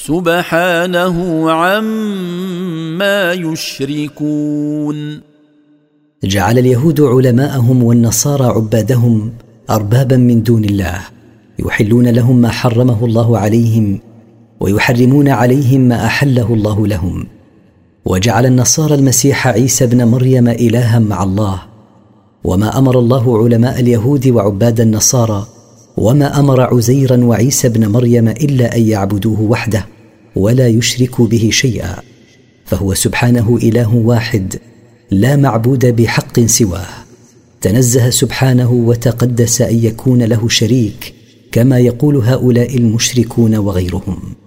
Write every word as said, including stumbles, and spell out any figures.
سبحانه عما يشركون. جعل اليهود علماءهم والنصارى عبادهم أربابا من دون الله، يحلون لهم ما حرمه الله عليهم ويحرمون عليهم ما أحله الله لهم. وجعل النصارى المسيح عيسى ابن مريم إلها مع الله، وما أمر الله علماء اليهود وعباد النصارى وما أمر عزيرا وعيسى ابن مريم إلا أن يعبدوه وحده ولا يشركوا به شيئا، فهو سبحانه إله واحد لا معبود بحق سواه، تنزه سبحانه وتقدس أن يكون له شريك كما يقول هؤلاء المشركون وغيرهم.